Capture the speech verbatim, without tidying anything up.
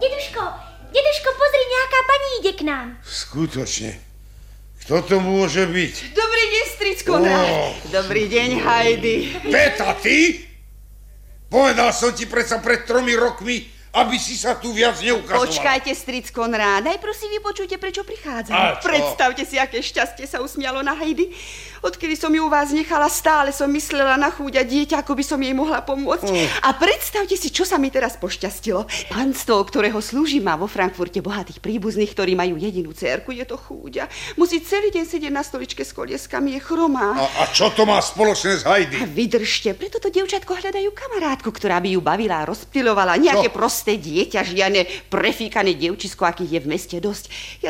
Deduško, deduško, pozri, nejaká pani ide k nám. Skutočne. Kto to môže byť? Dobrý deň, stricko Konrád. Oh. Dobrý deň, Heidi. Beta, ty? Povedal som ti predsa pred tromi rokmi, aby si sa tu viac neukazovala. Počkajte, stric Konrád, najprv si vypočujte, prečo prichádzam. Predstavte si, aké šťastie sa usmialo na Heidi. Odkedy som ju u vás nechala, stále som myslela na chúďa dieťa, ako by som jej mohla pomôcť. Mm. A predstavte si, čo sa mi teraz pošťastilo. Panstvo, ktorého slúžim, má vo Frankfurte bohatých príbuzných, ktorí majú jedinú dcérku, je to chúďa. Musí celý deň sedieť na stoličke s kolieskami, je chromá. A, a čo to má spoločné s Heidi? A vydržte, preto to dievčatko hľadajú kamarátku, ktorá by ju bavila a rozptylovala. Nejaké prosté dieťa, žiadne prefíkané dievčisko, akých je v meste dosť. Ja